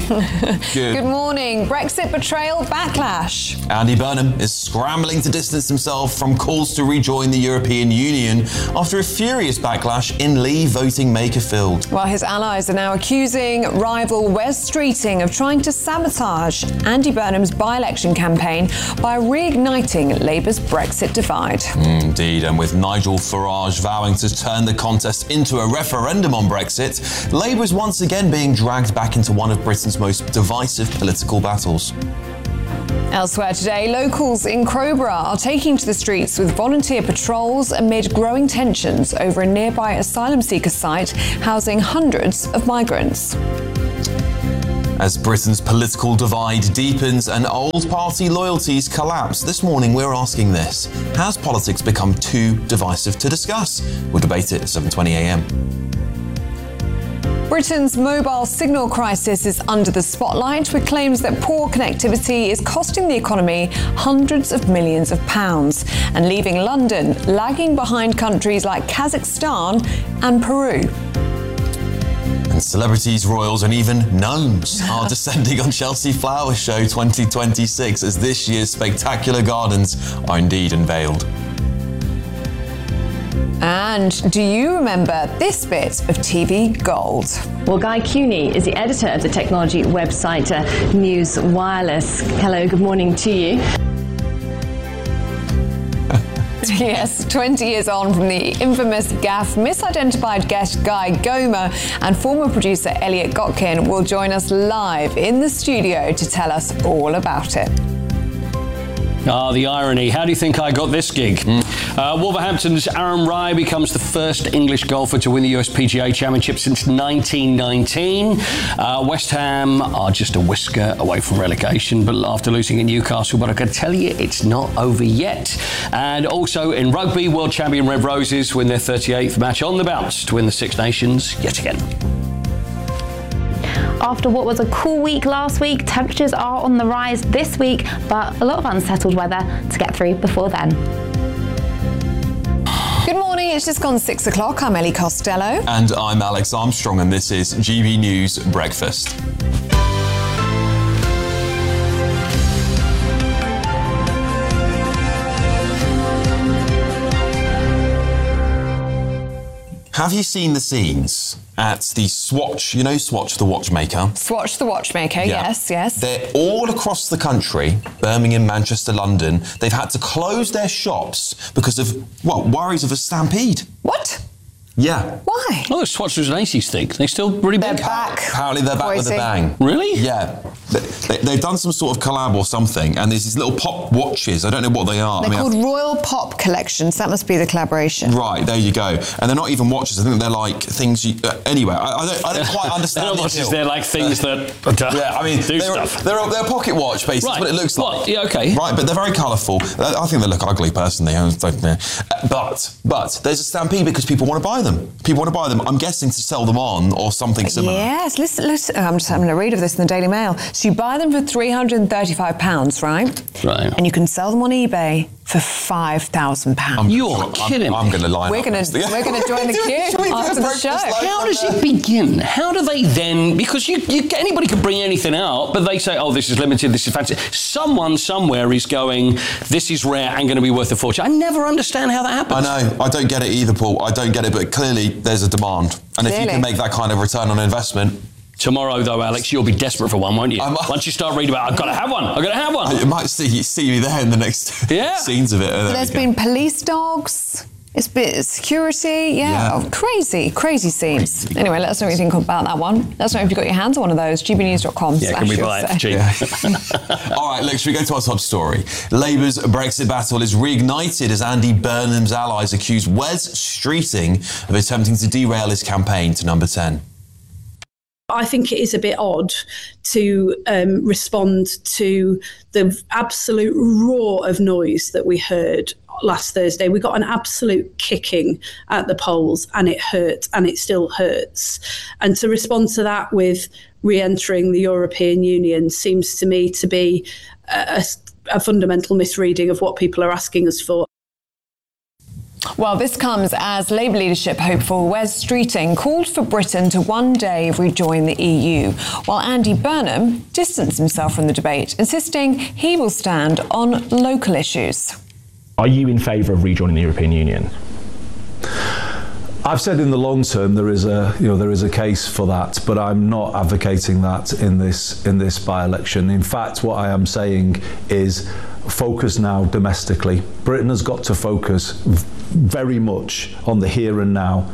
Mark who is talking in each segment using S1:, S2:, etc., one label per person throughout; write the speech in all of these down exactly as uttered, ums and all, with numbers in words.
S1: Good.
S2: Good morning. Brexit betrayal backlash.
S1: Andy Burnham is scrambling to distance himself from calls to rejoin the European Union after a furious backlash in Leave voting Makerfield.
S2: While his allies are now accusing rival Wes Streeting of trying to sabotage Andy Burnham's by-election campaign by reigniting Labour's Brexit divide.
S1: Indeed, and with Nigel Farage vowing to turn the contest into a referendum on Brexit, Labour is once again being dragged back into one of Britain's most divisive political battles.
S2: Elsewhere today, locals in Crowborough are taking to the streets with volunteer patrols amid growing tensions over a nearby asylum seeker site housing hundreds of migrants.
S1: As Britain's political divide deepens and old party loyalties collapse, this morning we're asking this: has politics become too divisive to discuss? We'll debate it at seven twenty a m.
S2: Britain's mobile signal crisis is under the spotlight, with claims that poor connectivity is costing the economy hundreds of millions of pounds and leaving London lagging behind countries like Kazakhstan and Peru.
S1: And celebrities, royals and even gnomes are descending on Chelsea Flower Show twenty twenty-six as this year's spectacular gardens are indeed unveiled.
S2: And do you remember this bit of T V gold?
S3: Well, Guy Cuny is the editor of the technology website uh, News Wireless. Hello, good morning to you.
S2: Yes, twenty years on from the infamous gaffe, misidentified guest Guy Gomer and former producer Elliot Gotkin will join us live in the studio to tell us all about it.
S4: Ah, the irony. How do you think I got this gig? Mm. Uh, Wolverhampton's Aaron Rai becomes the first English golfer to win the U S P G A Championship since nineteen nineteen. Uh, West Ham are just a whisker away from relegation, but after losing in Newcastle, but I can tell you it's not over yet. And also in rugby, world champion Red Roses win their thirty-eighth match on the bounce to win the Six Nations yet again.
S5: After what was a cool week last week, temperatures are on the rise this week, but a lot of unsettled weather to get through before then.
S2: Good morning, it's just gone six o'clock. I'm Ellie Costello.
S1: And I'm Alex Armstrong, and this is G B News Breakfast. Have you seen the scenes at the Swatch, you know Swatch the watchmaker?
S2: Swatch the watchmaker,
S1: Yeah.
S2: yes, yes.
S1: They're all across the country, Birmingham, Manchester, London. They've had to close their shops because of, what, worries of a stampede.
S2: What?
S1: Yeah.
S2: Why?
S4: Oh, the Swatches and eighties thing. They still really
S2: They're
S4: big.
S2: back.
S1: Apparently they're back with a
S2: Boise.
S1: bang.
S4: Really?
S1: Yeah. They, they, they've done some sort of collab or something, and there's these little pop watches. I don't know what they are.
S2: They're
S1: I mean,
S2: called
S1: I've-
S2: Royal Pop Collections. That must be the collaboration.
S1: Right, there you go. And they're not even watches. I think they're like things you... Uh, anyway, I, I, don't, I don't quite understand
S4: They're not
S1: the
S4: watches,
S1: appeal.
S4: they're like things
S1: Uh,
S4: that uh,
S1: Yeah, I mean,
S4: do
S1: they're,
S4: stuff.
S1: They're, a, they're a pocket watch, basically.
S4: Right.
S1: That's what it looks like.
S4: What? Yeah, okay.
S1: Right, but they're very colourful. I I think they look ugly, personally. I don't know. Uh, But, but there's a stampede because people want to buy them. People want to buy them, I'm guessing, to sell them on or something similar.
S2: Yes, listen, listen. I'm just having a read of this in the Daily Mail. So you buy them for three hundred thirty-five pounds, right?
S4: Right.
S2: And you can sell them on eBay for five thousand pounds.
S4: You're
S1: I'm,
S4: kidding me.
S1: I'm going to line
S2: We're
S1: up.
S2: going to we're going to join the queue after the show.
S4: How does it begin? How do they then? Because you, you, anybody can bring anything out, but they say, "Oh, this is limited. This is fancy." Someone somewhere is going, "This is rare and going to be worth a fortune." I never understand how that happens.
S1: I know. I don't get it either, Paul. I don't get it, but clearly there's a demand. And if you
S2: Clearly.
S1: can make that kind of return on investment...
S4: Tomorrow, though, Alex, you'll be desperate for one, won't you?
S1: I'm-
S4: Once you start reading about, I've got to have one. I've got to have one.
S1: You might see, see me there in the next
S4: Yeah.
S1: scenes of it. Oh, there
S2: There's
S1: we go.
S2: been police dogs. It's been security. Yeah,
S1: Yeah.
S2: Oh, crazy, crazy scenes. Anyway, let us know what you think about that one. Let us know if you've got your hands on one of those. g b news dot com.
S4: Yeah, can we buy it? Cheap.
S1: All right, look, should we go to our top story? Labour's Brexit battle is reignited as Andy Burnham's allies accuse Wes Streeting of attempting to derail his campaign to number ten.
S6: I think it is a bit odd to um, respond to the absolute roar of noise that we heard last Thursday. We got an absolute kicking at the polls, and it hurt, and it still hurts. And to respond to that with re-entering the European Union seems to me to be a, a fundamental misreading of what people are asking us for.
S2: Well, this comes as Labour leadership hopeful Wes Streeting called for Britain to one day rejoin the E U, while Andy Burnham distanced himself from the debate, insisting he will stand on local issues.
S7: Are you in favour of rejoining the European Union?
S8: I've said in the long term there is a you know there is a case for that, but I'm not advocating that in this in this by-election. In fact, what I am saying is focus now domestically. Britain has got to focus very much on the here and now.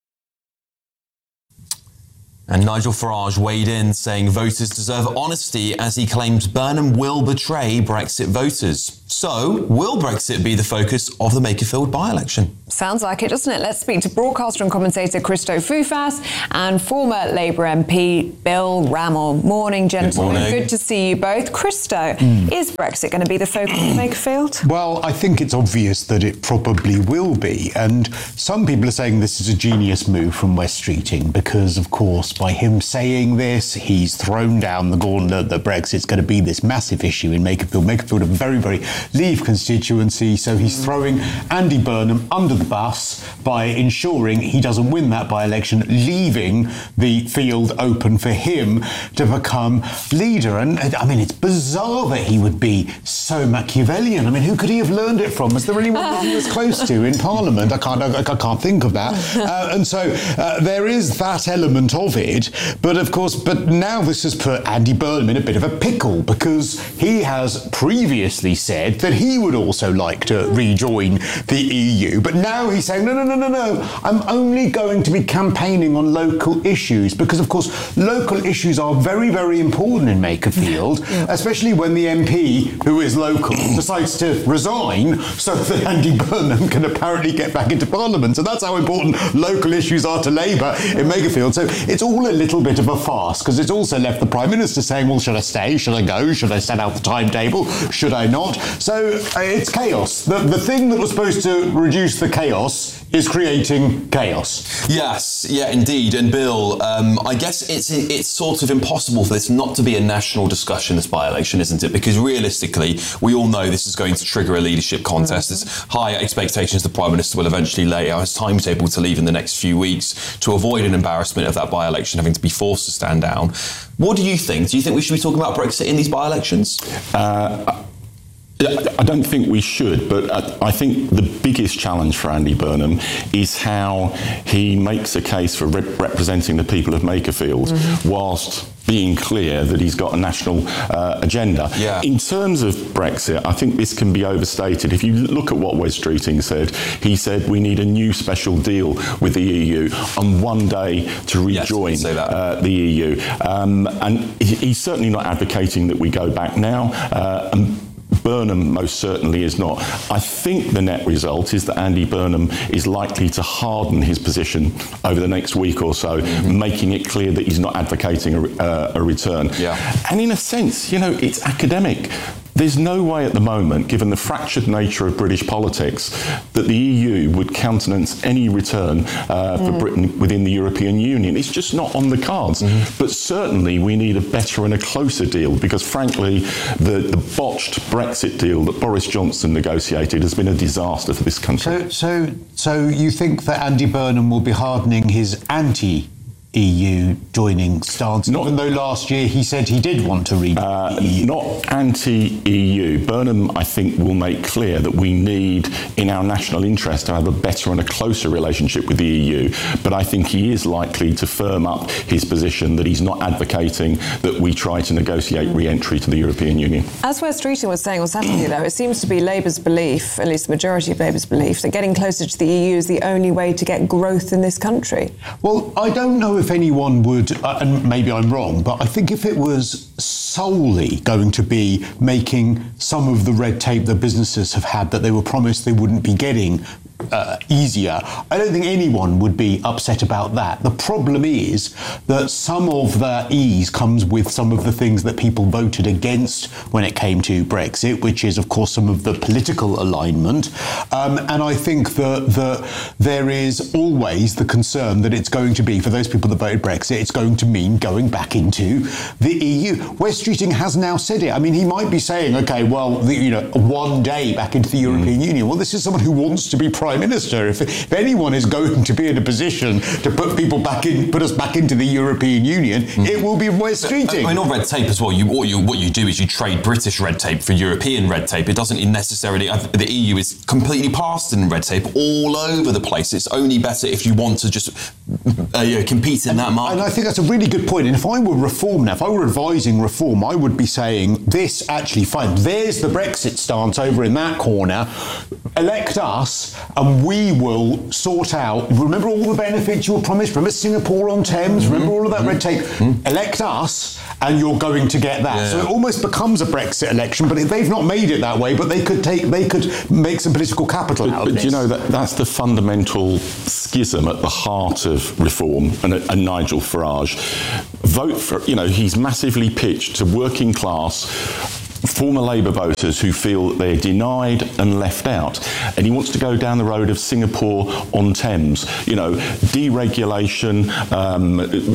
S1: And Nigel Farage weighed in, saying voters deserve honesty as he claimed Burnham will betray Brexit voters. So, will Brexit be the focus of the Makerfield by-election?
S2: Sounds like it, doesn't it? Let's speak to broadcaster and commentator Christo Foufas and former Labour M P Bill Rammell. Morning, gentlemen.
S1: Good morning.
S2: Good to see you both. Christo, mm. is Brexit going to be the focus of Makerfield?
S9: Well, I think it's obvious that it probably will be. And some people are saying this is a genius move from Wes Streeting because, of course, by him saying this, he's thrown down the gauntlet that Brexit's going to be this massive issue in Makerfield. Makerfield, a very, very Leave constituency, so he's throwing Andy Burnham under the bus by ensuring he doesn't win that by-election, leaving the field open for him to become leader. And I mean, it's bizarre that he would be so Machiavellian. I mean, who could he have learned it from? Is there anyone that he was close to in Parliament? I can't, I, I can't think of that. Uh, and so uh, there is that element of it. But of course, but now this has put Andy Burnham in a bit of a pickle because he has previously said that he would also like to rejoin the E U. But now he's saying, no, no, no, no, no, I'm only going to be campaigning on local issues because, of course, local issues are very, very important in Makerfield, yeah. especially when the M P, who is local, decides to resign so that Andy Burnham can apparently get back into Parliament. So that's how important local issues are to Labour in Makerfield. So it's all a little bit of a farce because it's also left the Prime Minister saying, well, should I stay? Should I go? Should I set out the timetable? Should I not? So uh, it's chaos. The, the thing that was supposed to reduce the chaos is creating chaos.
S1: Yes, yeah, indeed. And Bill, um, I guess it's it's sort of impossible for this not to be a national discussion, this by-election, isn't it? Because realistically, we all know this is going to trigger a leadership contest. There's high expectations the Prime Minister will eventually lay out his timetable to leave in the next few weeks to avoid an embarrassment of that by-election having to be forced to stand down. What do you think? Do you think we should be talking about Brexit in these by-elections?
S10: Uh, I don't think we should, but I think the biggest challenge for Andy Burnham is how he makes a case for rep- representing the people of Makerfield mm-hmm. whilst being clear that he's got a national uh, agenda.
S1: Yeah.
S10: In terms of Brexit, I think this can be overstated. If you look at what Wes Streeting said, he said we need a new special deal with the E U on one day to rejoin
S1: yes,
S10: uh, the E U. Um, and he's certainly not advocating that we go back now. Uh, and Burnham most certainly is not. I think the net result is that Andy Burnham is likely to harden his position over the next week or so, mm-hmm. making it clear that he's not advocating a, uh, a return.
S1: Yeah.
S10: And in a sense, you know, it's academic. There's no way at the moment, given the fractured nature of British politics, that the E U would countenance any return uh, for mm. Britain within the European Union. It's just not on the cards. Mm-hmm. But certainly we need a better and a closer deal because, frankly, the, the botched Brexit deal that Boris Johnson negotiated has been a disaster for this country.
S9: So, so, so you think that Andy Burnham will be hardening his anti E U joining stance, not, even though last year he said he did want to read
S10: uh,
S9: the E U.
S10: Not anti-E U. Burnham, I think, will make clear that we need, in our national interest, to have a better and a closer relationship with the E U. But I think he is likely to firm up his position that he's not advocating that we try to negotiate re-entry to the European Union.
S2: As Wes Streeting was saying on Saturday, though, it seems to be Labour's belief, at least the majority of Labour's belief, that getting closer to the E U is the only way to get growth in this country.
S9: Well, I don't know if anyone would, uh, and maybe I'm wrong, but I think if it was solely going to be making some of the red tape that businesses have had that they were promised they wouldn't be getting Uh, easier, I don't think anyone would be upset about that. The problem is that some of the ease comes with some of the things that people voted against when it came to Brexit, which is, of course, some of the political alignment. Um, and I think that, that there is always the concern that it's going to be, for those people that voted Brexit, it's going to mean going back into the E U. Wes Streeting has now said it. I mean, he might be saying, OK, well, the, you know, one day back into the European mm. Union. Well, this is someone who wants to be Prime Prime Minister. If, if anyone is going to be in a position to put people back in, put us back into the European Union, mm. it will be Wes Streeting.
S1: I mean, on red tape as well, you what, you what you do is you trade British red tape for European red tape. It doesn't necessarily, the E U is completely past in red tape all over the place. It's only better if you want to just uh, you know, compete in
S9: and,
S1: that market.
S9: And I think that's a really good point. And if I were reform now, if I were advising reform, I would be saying this actually fine. There's the Brexit stance over in that corner. Elect us and we will sort out, remember all the benefits you were promised? Remember Singapore on Thames? Mm-hmm. Remember all of that mm-hmm. red tape? Mm-hmm. Elect us and you're going to get that. Yeah. So it almost becomes a Brexit election, but they've not made it that way, but they could take, they could make some political capital
S10: but,
S9: out
S10: but
S9: of this.
S10: But you know, that, that's the fundamental schism at the heart of reform and, and Nigel Farage. Vote for, you know, he's massively pitched to working class former Labour voters who feel that they're denied and left out. And he wants to go down the road of Singapore on Thames. You know, deregulation, um,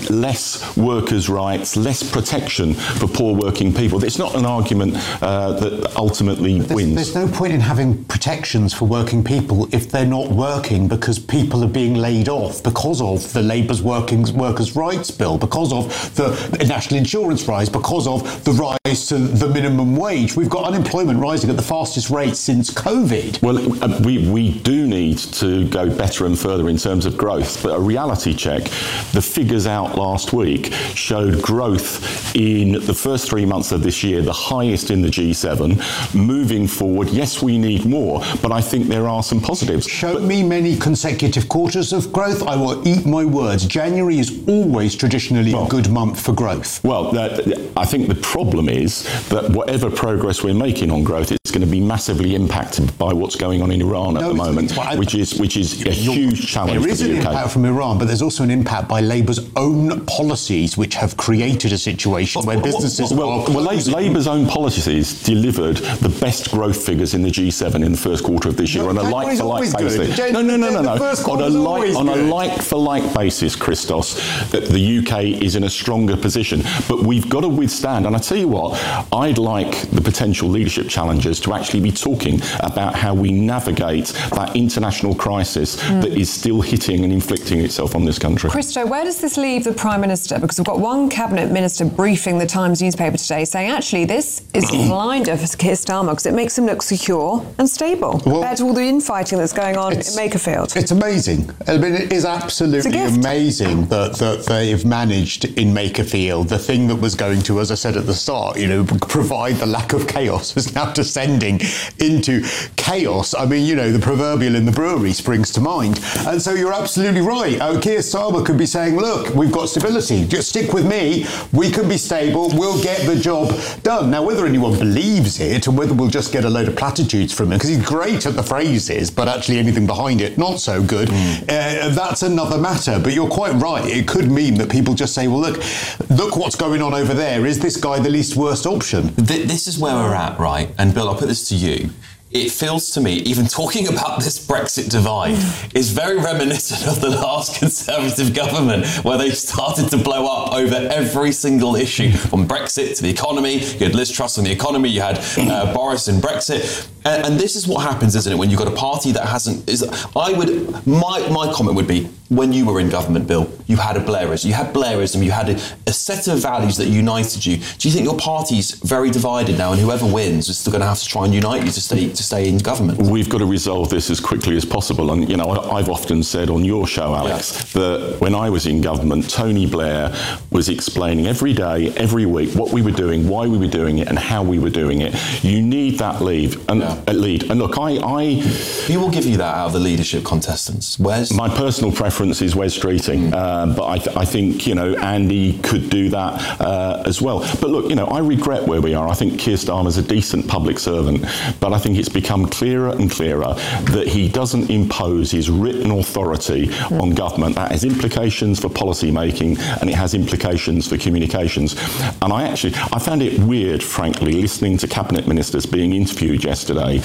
S10: less workers' rights, less protection for poor working people. It's not an argument uh, that ultimately
S9: there's,
S10: wins.
S9: There's no point in having protections for working people if they're not working because people are being laid off because of the Labour's working, Workers' Rights Bill, because of the national insurance rise, because of the rise to the minimum wage. We've got unemployment rising at the fastest rate since COVID.
S10: Well, uh, we, we do need to go better and further in terms of growth, but a reality check, the figures out last week showed growth in the first three months of this year, the highest in the G seven. Moving forward, yes, we need more, but I think there are some positives.
S9: Show but, me many consecutive quarters of growth, I will eat my words. January is always traditionally well, a good month for growth.
S10: Well, uh, I think the problem is that whatever progress we're making on growth, it's going to be massively impacted by what's going on in Iran at no, the moment, I, which is which is a huge challenge
S9: there is
S10: for the
S9: an
S10: U K.
S9: Impact from Iran, but there's also an impact by Labour's own policies, which have created a situation well, where businesses
S10: well,
S9: are
S10: well, well Labour's own policies delivered the best growth figures in the G seven in the first quarter of this year no, on a like-for-like basis.
S9: Good.
S10: No, no, no, no, no. On a like on
S9: good.
S10: a like-for-like basis, Christos, that the U K is in a stronger position, but we've got to withstand. And I tell you what, I'd like the potential leadership challengers to actually be talking about how we navigate that international crisis mm. that is still hitting and inflicting itself on this country.
S2: Christo, where does this leave the Prime Minister? Because we've got one Cabinet Minister briefing the Times newspaper today saying actually this is a blinder for Keir Starmer because it makes him look secure and stable well, compared to all the infighting that's going on in Makerfield.
S9: It's amazing. I mean, it is absolutely amazing that, that they've managed in Makerfield the thing that was going to, as I said at the start, you know, provide the lack of chaos is now descending into chaos. I mean, you know, the proverbial in the brewery springs to mind. And so you're absolutely right. Uh, Keir Starmer could be saying, look, we've got stability. Just stick with me. We can be stable. We'll get the job done. Now, whether anyone believes it or whether we'll just get a load of platitudes from him, because he's great at the phrases, but actually anything behind it, not so good, mm. uh, that's another matter. But you're quite right. It could mean that people just say, well, look, look what's going on over there. Is this guy the least worst option?
S1: This is where we're at, right? And Bill, I'll put this to you. It feels to me, even talking about this Brexit divide, is very reminiscent of the last Conservative government, where they started to blow up over every single issue, from Brexit to the economy. You had Liz Truss on the economy, you had uh, Boris and Brexit. And, and this is what happens, isn't it, when you've got a party that hasn't... Is, I would... My, my comment would be, when you were in government, Bill, you had a Blairism. You had Blairism. You had a, a set of values that united you. Do you think your party's very divided now, and whoever wins is still going to have to try and unite you to stay to stay in government?
S10: We've got to resolve this as quickly as possible. And, you know, I've often said on your show, Alex, yeah. that when I was in government, Tony Blair was explaining every day, every week, what we were doing, why we were doing it, and how we were doing it. You need that lead. And, yeah. uh, lead. And look, I, I...
S1: Who will give you that out of the leadership contestants? Where's...
S10: My personal preference is Wes Streeting, mm. uh, but I, th- I think, you know, Andy could do that uh, as well. But look, you know, I regret where we are. I think Keir Starmer's a decent public servant, but I think it's become clearer and clearer that he doesn't impose his written authority mm. on government. That has implications for policy making, and it has implications for communications. And I actually, I found it weird, frankly, listening to cabinet ministers being interviewed yesterday,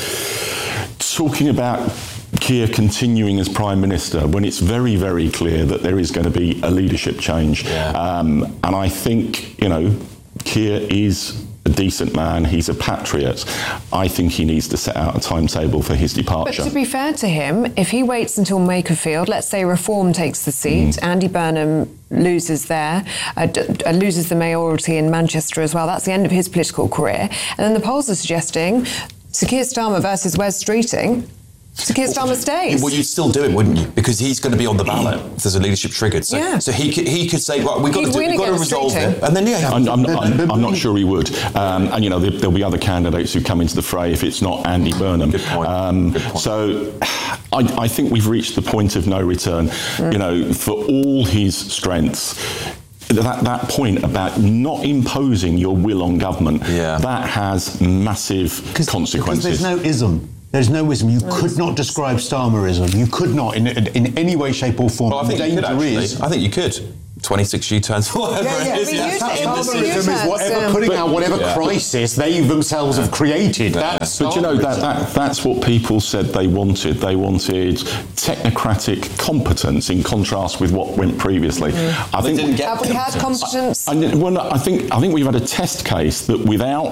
S10: talking about Keir continuing as Prime Minister when it's very, very clear that there is going to be a leadership change. Yeah. Um, and I think, you know, Keir is a decent man, he's a patriot. I think he needs to set out a timetable for his departure.
S2: But to be fair to him, if he waits until Makerfield, let's say Reform takes the seat, mm. Andy Burnham loses there, uh, d- uh, loses the mayoralty in Manchester as well, that's the end of his political career. And then the polls are suggesting Sir Keir Starmer versus Wes Streeting. Sir Keir Starmer stays.
S1: Well, you'd still do it, wouldn't you? Because he's going to be on the ballot if there's a leadership triggered. So,
S2: yeah.
S1: so he could, he could say, right, we've got, to, do, we've got to resolve
S2: Streeting.
S1: it. And then, yeah.
S10: I'm, I'm, I'm, I'm not sure he would. Um, and, you know, there, there'll be other candidates who come into the fray if it's not Andy Burnham.
S1: Good point.
S10: Um,
S1: Good point.
S10: So I, I think we've reached the point of no return. Mm. You know, for all his strengths, That, that point about not imposing your will on government, yeah. that has massive consequences.
S9: Because there's no ism. There's no ism. You could not describe Starmerism. You could not, in, in any way, shape or form.
S1: Well, I think
S9: the
S1: you could
S9: danger
S1: actually.
S9: is...
S1: I think you could. twenty-six U-turns, whatever
S9: yeah, yeah.
S1: it is.
S9: I mean,
S1: Yeah.
S9: Starmerism is whatever, putting out whatever yeah. crisis they themselves have created.
S10: Yeah.
S9: That's
S10: but you know, that, that, that's what people said they wanted. They wanted technocratic competence in contrast with what went previously.
S2: Mm.
S10: I think
S2: didn't get have we had competence?
S10: I, I, well, I think I think we've had a test case that without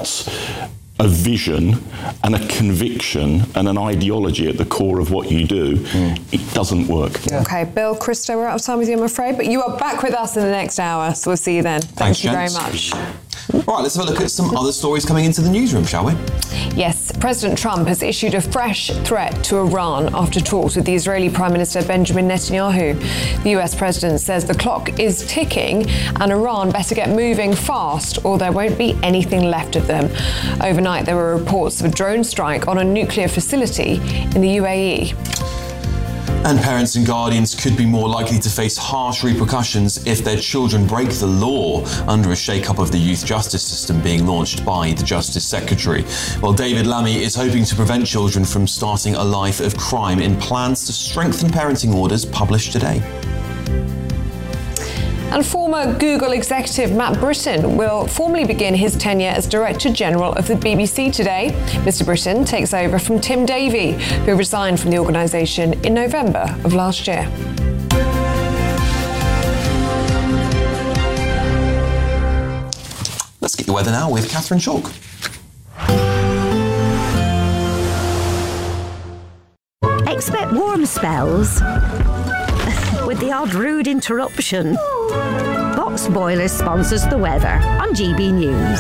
S10: a vision and a conviction and an ideology at the core of what you do, mm. it doesn't work.
S2: Yeah. Okay, Bill, Christo, we're out of time with you, I'm afraid, but you are back with us in the next hour, so we'll see you then. Thank
S1: Thanks,
S2: you
S1: gents.
S2: very much.
S1: Right, let's have a look at some other stories coming into the newsroom, shall we?
S2: Yes, President Trump has issued a fresh threat to Iran after talks with the Israeli Prime Minister Benjamin Netanyahu. The U S president says the clock is ticking and Iran better get moving fast or there won't be anything left of them. Overnight, there were reports of a drone strike on a nuclear facility in the U A E.
S1: And parents and guardians could be more likely to face harsh repercussions if their children break the law under a shake-up of the youth justice system being launched by the Justice Secretary. Well, David Lammy is hoping to prevent children from starting a life of crime in plans to strengthen parenting orders published today.
S2: And former Google executive Matt Britton will formally begin his tenure as Director General of the B B C today. Mister Britton takes over from Tim Davie, who resigned from the organisation in November of last year.
S1: Let's get the weather now with Catherine Chalk.
S11: Expect warm spells with the odd rude interruption. Box Boilers sponsors the weather on G B News.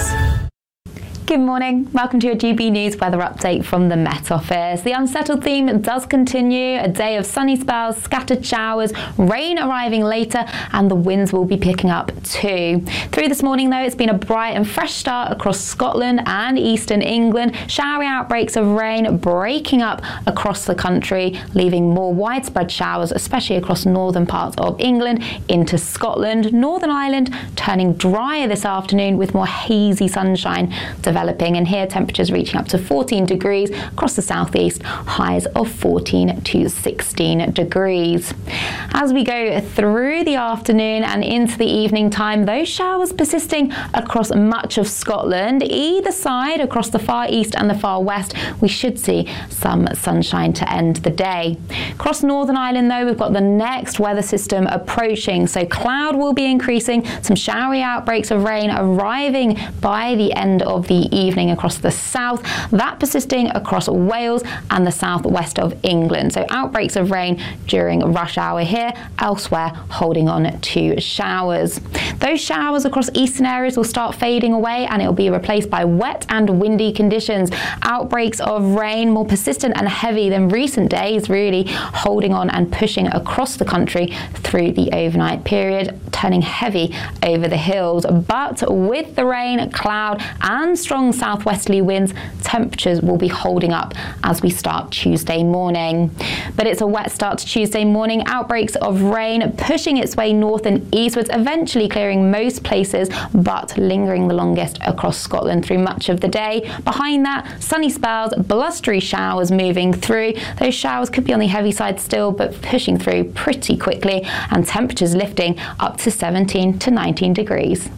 S5: Good morning. Welcome to your G B News weather update from the Met Office. The unsettled theme does continue. A day of sunny spells, scattered showers, rain arriving later, and the winds will be picking up too. Through this morning, though, it's been a bright and fresh start across Scotland and eastern England. Showery outbreaks of rain breaking up across the country, leaving more widespread showers, especially across northern parts of England into Scotland. Northern Ireland turning drier this afternoon with more hazy sunshine developing. Developing, and here temperatures reaching up to fourteen degrees across the southeast, highs of fourteen to sixteen degrees. As we go through the afternoon and into the evening time, those showers persisting across much of Scotland. Either side, across the far east and the far west, we should see some sunshine to end the day. Across Northern Ireland, though, we've got the next weather system approaching, so cloud will be increasing, some showery outbreaks of rain arriving by the end of the evening across the south, that persisting across Wales and the southwest of England. So outbreaks of rain during rush hour here, elsewhere holding on to showers. Those showers across eastern areas will start fading away and it will be replaced by wet and windy conditions. Outbreaks of rain more persistent and heavy than recent days, really holding on and pushing across the country through the overnight period, turning heavy over the hills. But with the rain, cloud and strong southwesterly winds, temperatures will be holding up as we start Tuesday morning. But it's a wet start to Tuesday morning. Outbreaks of rain pushing its way north and eastwards, eventually clearing most places, but lingering the longest across Scotland through much of the day. Behind that, sunny spells, blustery showers moving through. Those showers could be on the heavy side still, but pushing through pretty quickly, and temperatures lifting up to seventeen to nineteen degrees.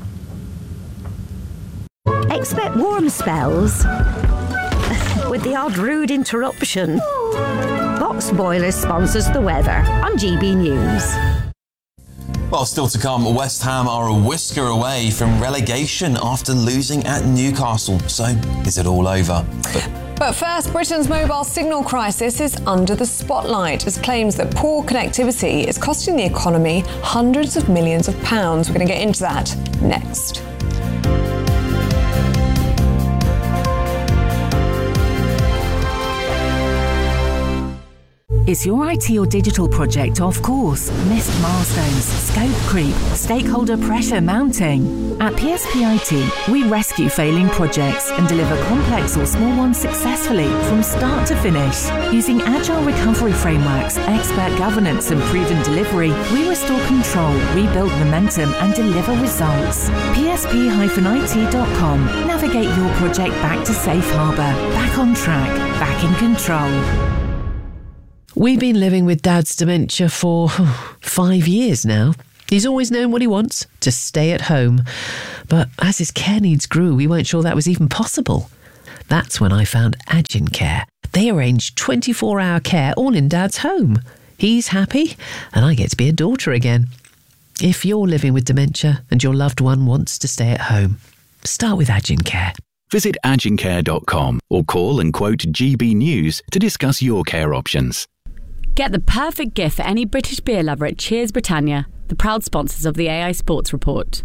S11: Expect warm spells with the odd rude interruption. Box Boilers sponsors the weather on G B News.
S1: Well, still to come, West Ham are a whisker away from relegation after losing at Newcastle. So, is it all over? But
S2: But first, Britain's mobile signal crisis is under the spotlight as claims that poor connectivity is costing the economy hundreds of millions of pounds. We're going to get into that next.
S12: Is your I T or digital project off course? Missed milestones, scope creep, stakeholder pressure mounting? At P S P I T, we rescue failing projects and deliver complex or small ones successfully from start to finish. Using agile recovery frameworks, expert governance and proven delivery, we restore control, rebuild momentum and deliver results. P S P I T dot com. Navigate your project back to safe harbour, back on track, back in control.
S13: We've been living with Dad's dementia for five years now. He's always known what he wants, to stay at home. But as his care needs grew, we weren't sure that was even possible. That's when I found Agincare. They arrange twenty-four hour care all in Dad's home. He's happy, and I get to be a daughter again. If you're living with dementia and your loved one wants to stay at home, start with Agincare.
S14: Visit agincare dot com or call and quote G B News to discuss your care options.
S15: Get the perfect gift for any British beer lover at Cheers Britannia, the proud sponsors of the A I Sports Report.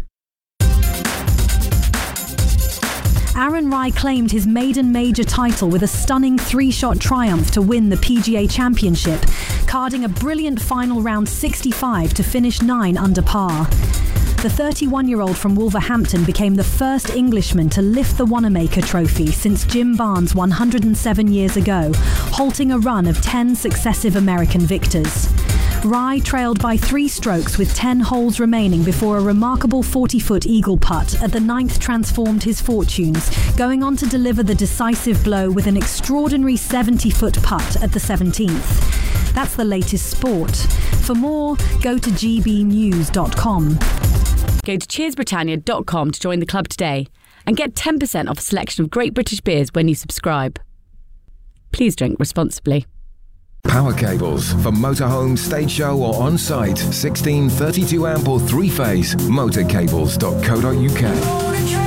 S16: Aaron Rai claimed his maiden major title with a stunning three-shot triumph to win the P G A Championship, carding a brilliant final round sixty-five to finish nine under par. The thirty-one-year-old from Wolverhampton became the first Englishman to lift the Wanamaker Trophy since Jim Barnes one hundred seven years ago, halting a run of ten successive American victors. Rai trailed by three strokes with ten holes remaining before a remarkable forty-foot eagle putt at the ninth transformed his fortunes, going on to deliver the decisive blow with an extraordinary seventy-foot putt at the seventeenth. That's the latest sport. For more, go to g b news dot com.
S15: Go to cheers britannia dot com to join the club today and get ten percent off a selection of great British beers when you subscribe. Please drink responsibly.
S17: Power cables for motorhome, stage show or on-site. sixteen, thirty-two amp or three-phase. motorcables dot co dot uk.